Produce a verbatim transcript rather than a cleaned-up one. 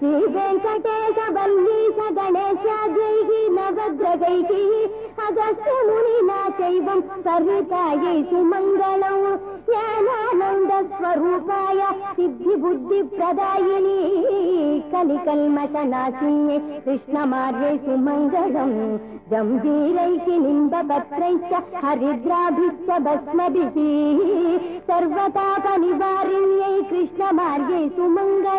श्रीवेङ्कटेश वल्लीश गणेशाद्यैः नवग्रहैः अगस्त्यमुनिना चैवं सरितायै सुमङ्गलम् ज्ञानानन्दस्वरूपाय सिद्धिबुद्धिप्रदायिनी कलिकल्मषनाशिन्ये कृष्णमार्ये सुमङ्गलम् गम्भीरैः निन्दपत्रैश्च हरिद्राभिश्च भस्मभिः सर्वतापनिवारिण्यै कृष्णमार्ये सुमङ्गलम्।